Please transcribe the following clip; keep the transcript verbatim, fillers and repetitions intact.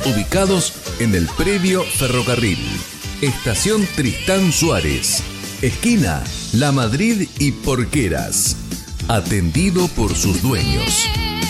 Ubicados en el predio Ferrocarril, Estación Tristán Suárez, esquina La Madrid y Porqueras. Atendido por sus dueños.